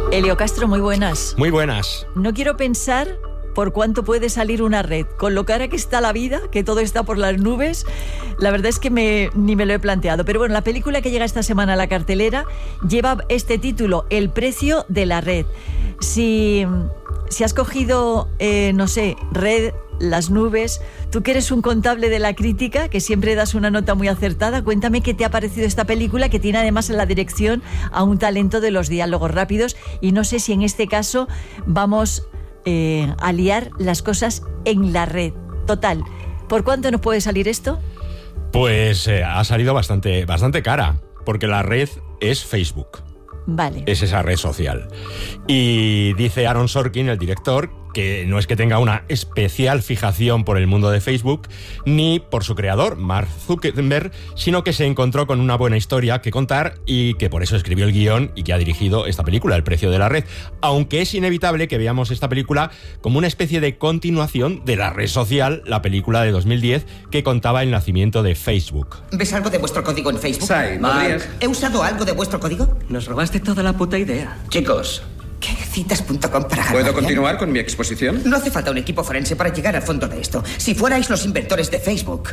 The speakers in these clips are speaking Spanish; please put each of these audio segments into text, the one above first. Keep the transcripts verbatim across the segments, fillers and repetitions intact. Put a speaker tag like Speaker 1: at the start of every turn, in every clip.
Speaker 1: Elio Castro, muy buenas.
Speaker 2: Muy buenas.
Speaker 1: No quiero pensar por cuánto puede salir una red. Con lo cara que está la vida, que todo está por las nubes, la verdad es que me, ni me lo he planteado. Pero bueno, la película que llega esta semana a la cartelera lleva este título, El precio de la red. Si, si has cogido, eh, no sé, red, las nubes, tú que eres un contable de la crítica, que siempre das una nota muy acertada, cuéntame qué te ha parecido esta película, que tiene además en la dirección a un talento de los diálogos rápidos, y no sé si en este caso vamos eh, a liar las cosas en la red. Total, ¿por cuánto nos puede salir esto?
Speaker 2: Pues eh, ha salido bastante, bastante cara, porque la red es Facebook.
Speaker 1: Vale.
Speaker 2: Es esa red social. Y dice Aaron Sorkin, el director, que no es que tenga una especial fijación por el mundo de Facebook, ni por su creador, Mark Zuckerberg, sino que se encontró con una buena historia que contar y que por eso escribió el guión y que ha dirigido esta película, El precio de la red. Aunque es inevitable que veamos esta película como una especie de continuación de la red social, la película de dos mil diez que contaba el nacimiento de Facebook.
Speaker 3: ¿Ves algo de vuestro código en Facebook?
Speaker 4: Sí,
Speaker 3: Mark, ¿he usado algo de vuestro código?
Speaker 4: Nos robaste toda la puta idea.
Speaker 3: Chicos, ¿qué citas punto com para
Speaker 4: ¿Puedo
Speaker 3: Harvard?
Speaker 4: continuar con mi exposición?
Speaker 3: No hace falta un equipo forense para llegar al fondo de esto. Si fuerais los inventores de Facebook,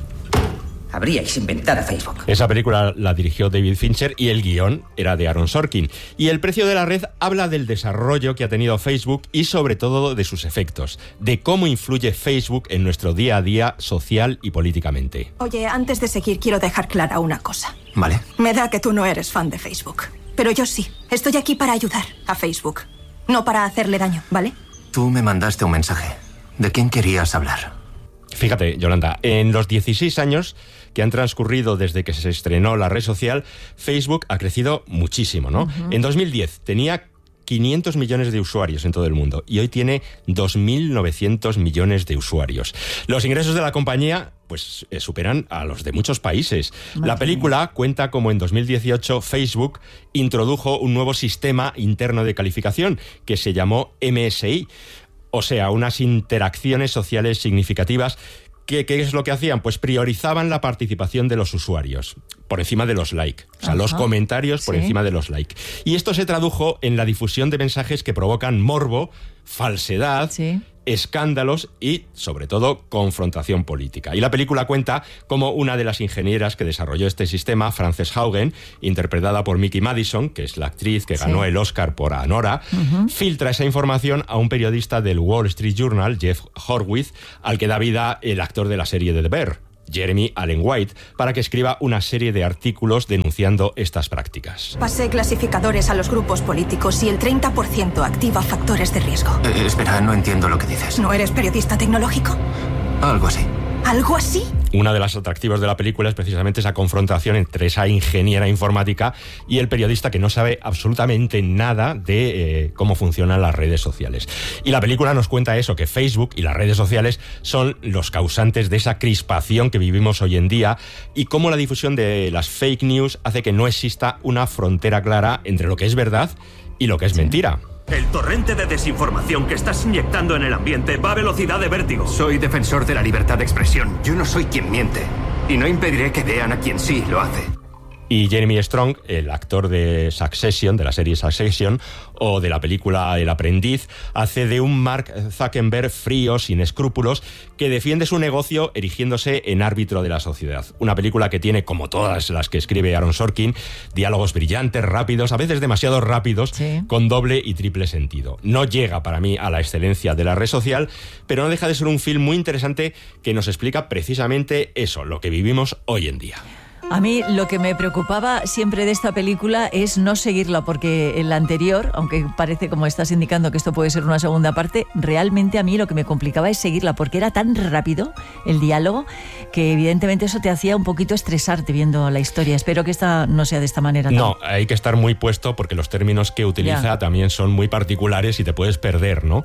Speaker 3: habríais inventado Facebook.
Speaker 2: Esa película la dirigió David Fincher y el guión era de Aaron Sorkin. Y El precio de la red habla del desarrollo que ha tenido Facebook y sobre todo de sus efectos, de cómo influye Facebook en nuestro día a día social y políticamente.
Speaker 5: Oye, antes de seguir quiero dejar clara una cosa.
Speaker 6: Vale.
Speaker 5: Me da que tú no eres fan de Facebook, pero yo sí. Estoy aquí para ayudar a Facebook, no para hacerle daño, ¿vale?
Speaker 6: Tú me mandaste un mensaje. ¿De quién querías hablar?
Speaker 2: Fíjate, Yolanda, en los dieciséis años que han transcurrido desde que se estrenó la red social, Facebook ha crecido muchísimo, ¿no? Uh-huh. En dos mil diez tenía quinientos millones de usuarios en todo el mundo y hoy tiene dos mil novecientos millones de usuarios. Los ingresos de la compañía pues eh, superan a los de muchos países. Madre la película mía. Cuenta como en dos mil dieciocho Facebook introdujo un nuevo sistema interno de calificación que se llamó M S I, o sea, unas interacciones sociales significativas. ¿Qué, ¿Qué es lo que hacían? Pues priorizaban la participación de los usuarios por encima de los like, o sea, Ajá. los comentarios por ¿Sí? encima de los like. Y esto se tradujo en la difusión de mensajes que provocan morbo, falsedad, ¿Sí? escándalos y, sobre todo, confrontación política. Y la película cuenta cómo una de las ingenieras que desarrolló este sistema, Frances Haugen, interpretada por Mickey Madison, que es la actriz que ganó sí. el Oscar por Anora, uh-huh. filtra esa información a un periodista del Wall Street Journal, Jeff Horwitz, al que da vida el actor de la serie de The Bear, Jeremy Allen White, para que escriba una serie de artículos denunciando estas prácticas.
Speaker 5: Pasé clasificadores a los grupos políticos y el treinta por ciento activa factores de riesgo.
Speaker 6: Eh, espera, no entiendo lo que dices.
Speaker 5: ¿No eres periodista tecnológico?
Speaker 6: Algo así.
Speaker 5: ¿Algo así?
Speaker 2: Una de las atractivos de la película es precisamente esa confrontación entre esa ingeniera informática y el periodista que no sabe absolutamente nada de eh, cómo funcionan las redes sociales. Y la película nos cuenta eso, que Facebook y las redes sociales son los causantes de esa crispación que vivimos hoy en día y cómo la difusión de las fake news hace que no exista una frontera clara entre lo que es verdad y lo que es sí. mentira.
Speaker 7: El torrente de desinformación que estás inyectando en el ambiente va a velocidad de vértigo.
Speaker 8: Soy defensor de la libertad de expresión. Yo no soy quien miente. Y no impediré que vean a quien sí lo hace.
Speaker 2: Y Jeremy Strong, el actor de Succession, de la serie Succession, o de la película El aprendiz, hace de un Mark Zuckerberg frío, sin escrúpulos, que defiende su negocio erigiéndose en árbitro de la sociedad. Una película que tiene, como todas las que escribe Aaron Sorkin, diálogos brillantes, rápidos, a veces demasiado rápidos, sí. con doble y triple sentido. No llega para mí a la excelencia de la red social, pero no deja de ser un film muy interesante que nos explica precisamente eso, lo que vivimos hoy en día.
Speaker 1: A mí lo que me preocupaba siempre de esta película es no seguirla, porque en la anterior, aunque parece como estás indicando que esto puede ser una segunda parte, realmente a mí lo que me complicaba es seguirla, porque era tan rápido el diálogo que evidentemente eso te hacía un poquito estresarte viendo la historia. Espero que esta no sea de esta manera.
Speaker 2: No, hay que estar muy puesto porque los términos que utiliza ya. también son muy particulares y te puedes perder, ¿no?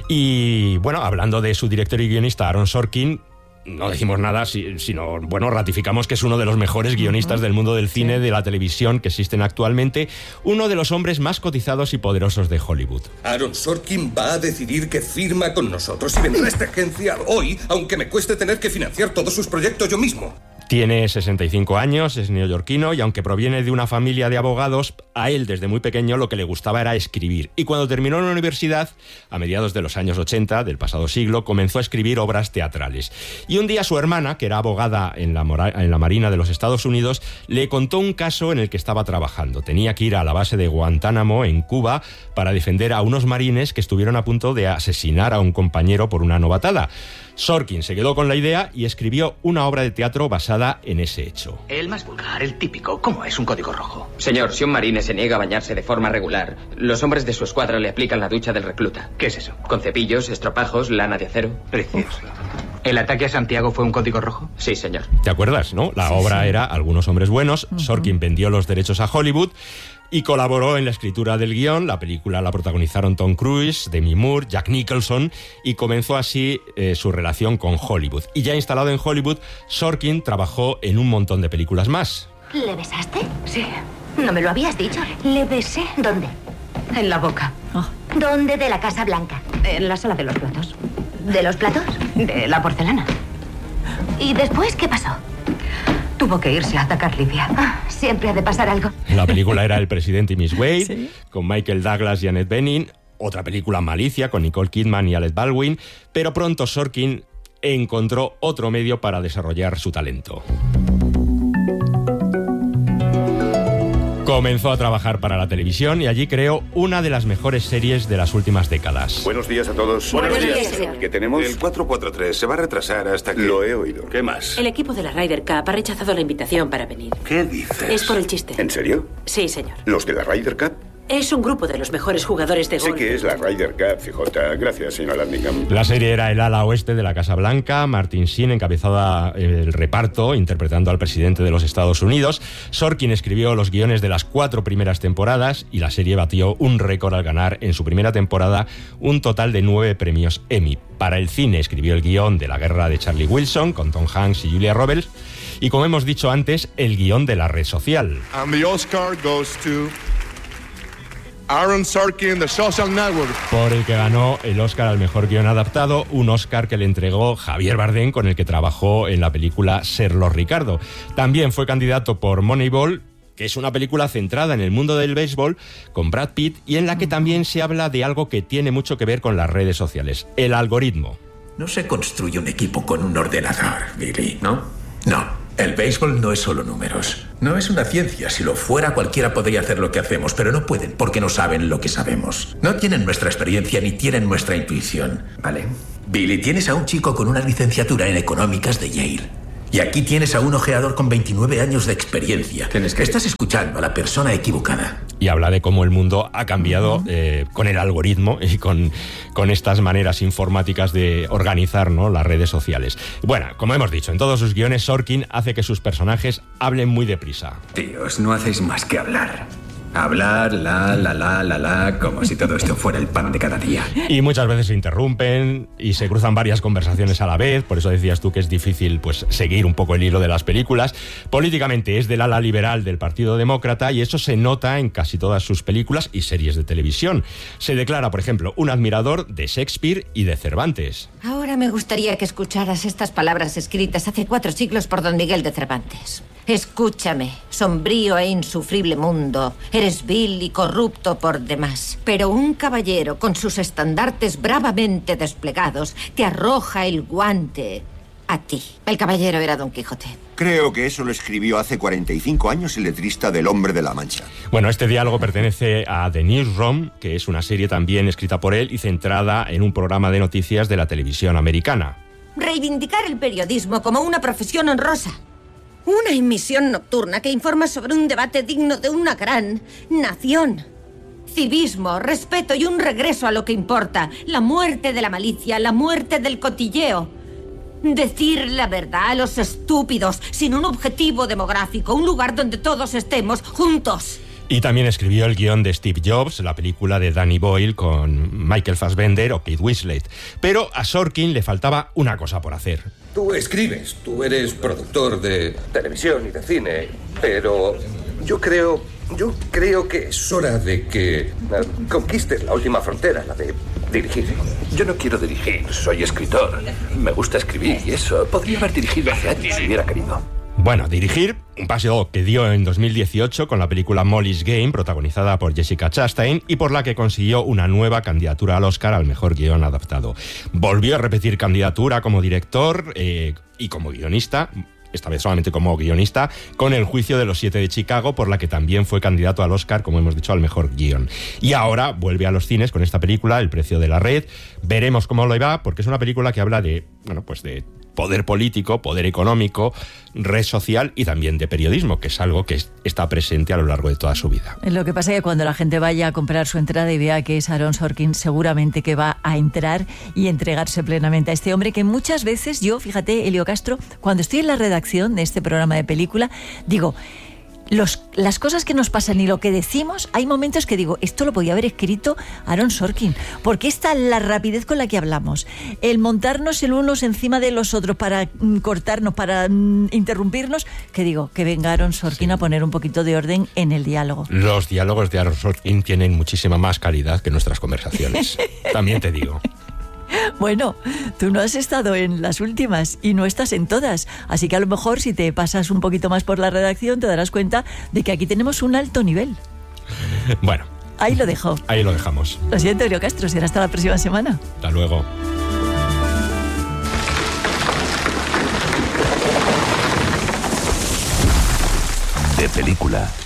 Speaker 2: Y bueno, hablando de su director y guionista Aaron Sorkin, no decimos nada, sino, bueno, ratificamos que es uno de los mejores guionistas uh-huh. del mundo del cine, sí. de la televisión que existen actualmente, uno de los hombres más cotizados y poderosos de Hollywood.
Speaker 9: Aaron Sorkin va a decidir que firma con nosotros y vendrá a esta agencia hoy, aunque me cueste tener que financiar todos sus proyectos yo mismo.
Speaker 2: Tiene sesenta y cinco años, es neoyorquino y aunque proviene de una familia de abogados, a él desde muy pequeño lo que le gustaba era escribir. Y cuando terminó la universidad, a mediados de los años ochenta del pasado siglo, comenzó a escribir obras teatrales. Y un día su hermana, que era abogada en la, mora- en la Marina de los Estados Unidos, le contó un caso en el que estaba trabajando. Tenía que ir a la base de Guantánamo, en Cuba, para defender a unos marines que estuvieron a punto de asesinar a un compañero por una novatada. Sorkin se quedó con la idea y escribió una obra de teatro basada en ese hecho.
Speaker 10: El más vulgar, el típico. ¿Cómo es un código rojo?
Speaker 11: Señor, si un marine se niega a bañarse de forma regular, los hombres de su escuadra le aplican la ducha del recluta.
Speaker 10: ¿Qué es eso?
Speaker 11: Con cepillos, estropajos, lana de acero.
Speaker 10: Precioso. ¿El ataque a Santiago fue un código rojo?
Speaker 11: Sí, señor.
Speaker 2: ¿Te acuerdas, no? La
Speaker 1: Sí,
Speaker 2: obra
Speaker 1: sí.
Speaker 2: era Algunos hombres buenos.
Speaker 1: Ujú.
Speaker 2: Sorkin vendió los derechos a Hollywood y colaboró en la escritura del guión. La película la protagonizaron Tom Cruise, Demi Moore, Jack Nicholson y comenzó así eh, su relación con Hollywood. Y ya instalado en Hollywood, Sorkin trabajó en un montón de películas más.
Speaker 12: ¿Le besaste?
Speaker 13: Sí.
Speaker 12: No me lo habías dicho.
Speaker 13: Le besé.
Speaker 12: ¿Dónde?
Speaker 13: En la boca.
Speaker 1: Ah.
Speaker 12: ¿Dónde de la Casa Blanca?
Speaker 13: En la sala de los platos.
Speaker 12: ¿De los platos?
Speaker 13: De la porcelana.
Speaker 12: ¿Y después qué pasó?
Speaker 13: Tuvo que irse a atacar Libia.
Speaker 12: Ah, siempre ha de pasar algo.
Speaker 2: La película era El presidente y Miss Wade,
Speaker 1: Sí.
Speaker 2: con Michael Douglas y Annette Bening. Otra película, Malicia, con Nicole Kidman y Alec Baldwin. Pero pronto Sorkin encontró otro medio para desarrollar su talento. Comenzó a trabajar para la televisión y allí creó una de las mejores series de las últimas décadas.
Speaker 14: Buenos días a todos.
Speaker 12: Buenos días, señor.
Speaker 14: ¿Qué tenemos?
Speaker 15: El cuatro cuatro tres se va a retrasar hasta que...
Speaker 14: Lo he oído.
Speaker 15: ¿Qué más?
Speaker 16: El equipo de la Ryder Cup ha rechazado la invitación para venir.
Speaker 14: ¿Qué dices?
Speaker 16: Es por el chiste.
Speaker 14: ¿En serio?
Speaker 16: Sí, señor.
Speaker 14: ¿Los de la Ryder Cup?
Speaker 16: Es un grupo de los mejores jugadores de
Speaker 14: Sé
Speaker 16: golf.
Speaker 14: que es la Ryder Cup, C J. Gracias, señor Landingham.
Speaker 2: La serie era el ala oeste de la Casa Blanca. Martin Sheen encabezaba el reparto, interpretando al presidente de los Estados Unidos. Sorkin escribió los guiones de las cuatro primeras temporadas y la serie batió un récord al ganar en su primera temporada un total de nueve premios Emmy. Para el cine escribió el guión de La guerra de Charlie Wilson, con Tom Hanks y Julia Roberts. Y como hemos dicho antes, el guión de La red social.
Speaker 17: And the Oscar goes to Aaron Sorkin, The Social Network.
Speaker 2: Por el que ganó el Oscar al mejor guión adaptado, un Oscar que le entregó Javier Bardem, con el que trabajó en la película Sherlock Ricardo. También fue candidato por Moneyball, que es una película centrada en el mundo del béisbol, con Brad Pitt, y en la que también se habla de algo que tiene mucho que ver con las redes sociales, el algoritmo.
Speaker 18: No se construye un equipo con un ordenador, Billy, ¿no? No. El béisbol no es solo números. No es una ciencia. Si lo fuera, cualquiera podría hacer lo que hacemos, pero no pueden porque no saben lo que sabemos. No tienen nuestra experiencia ni tienen nuestra intuición. ¿Vale? Billy, tienes a un chico con una licenciatura en económicas de Yale. Y aquí tienes a un ojeador con veintinueve años de experiencia. Tienes que... Estás escuchando a la persona equivocada.
Speaker 2: Y habla de cómo el mundo ha cambiado eh, con el algoritmo y con, con estas maneras informáticas de organizar, ¿no?, las redes sociales. Bueno, como hemos dicho, en todos sus guiones Sorkin hace que sus personajes hablen muy deprisa.
Speaker 18: Tíos, no hacéis más que hablar. Hablar, la, la, la, la, la, como si todo esto fuera el pan de cada día.
Speaker 2: Y muchas veces se interrumpen y se cruzan varias conversaciones a la vez, por eso decías tú que es difícil pues seguir un poco el hilo de las películas. Políticamente es del ala liberal del Partido Demócrata y eso se nota en casi todas sus películas y series de televisión. Se declara, por ejemplo, un admirador de Shakespeare y de Cervantes.
Speaker 19: Ahora me gustaría que escucharas estas palabras escritas hace cuatro siglos por don Miguel de Cervantes. Escúchame, sombrío e insufrible mundo, eres vil y corrupto por demás, pero un caballero con sus estandartes bravamente desplegados te arroja el guante a ti. El caballero era Don Quijote.
Speaker 20: Creo que eso lo escribió hace cuarenta y cinco años el letrista del Hombre de la Mancha.
Speaker 2: Bueno, este diálogo pertenece a The Newsroom, que es una serie también escrita por él y centrada en un programa de noticias de la televisión americana.
Speaker 19: Reivindicar el periodismo como una profesión honrosa. Una emisión nocturna que informa sobre un debate digno de una gran nación. Civismo, respeto y un regreso a lo que importa. La muerte de la malicia, la muerte del cotilleo. Decir la verdad a los estúpidos, sin un objetivo demográfico. Un lugar donde todos estemos juntos.
Speaker 2: Y también escribió el guión de Steve Jobs, la película de Danny Boyle con Michael Fassbender o Kate Winslet. Pero a Sorkin le faltaba una cosa por hacer.
Speaker 9: Tú escribes, tú eres productor de televisión y de cine, pero yo creo, yo creo que es hora de que uh, conquistes la última frontera, la de dirigir.
Speaker 15: Yo no quiero dirigir, soy escritor. Me gusta escribir y eso. Podría haber dirigido hace años si hubiera querido.
Speaker 2: Bueno, dirigir, un paseo que dio en dos mil dieciocho con la película Molly's Game, protagonizada por Jessica Chastain, y por la que consiguió una nueva candidatura al Oscar al mejor guión adaptado. Volvió a repetir candidatura como director eh, y como guionista, esta vez solamente como guionista, con El juicio de los siete de Chicago, por la que también fue candidato al Oscar, como hemos dicho, al mejor guión. Y ahora vuelve a los cines con esta película, El precio de la red. Veremos cómo lo va, porque es una película que habla de, bueno, pues de poder político, poder económico, red social y también de periodismo, que es algo que está presente a lo largo de toda su vida.
Speaker 1: Lo que pasa es que cuando la gente vaya a comprar su entrada y vea que es Aaron Sorkin, seguramente que va a entrar y entregarse plenamente a este hombre que muchas veces yo, fíjate, Elio Castro, cuando estoy en la redacción de este programa de película, digo, Los, las cosas que nos pasan y lo que decimos, hay momentos que digo, esto lo podía haber escrito Aaron Sorkin, porque está la rapidez con la que hablamos, el montarnos el unos encima de los otros para mm, cortarnos, para mm, interrumpirnos, que digo, que venga Aaron Sorkin sí. a poner un poquito de orden en el diálogo.
Speaker 2: Los diálogos de Aaron Sorkin tienen muchísima más calidad que nuestras conversaciones, también te digo.
Speaker 1: Bueno, tú no has estado en las últimas y no estás en todas, así que a lo mejor si te pasas un poquito más por la redacción te darás cuenta de que aquí tenemos un alto nivel.
Speaker 2: Bueno.
Speaker 1: Ahí lo dejo.
Speaker 2: Ahí lo dejamos.
Speaker 1: Lo siento, Elio Castro, será hasta la próxima semana.
Speaker 2: Hasta luego.
Speaker 21: De película.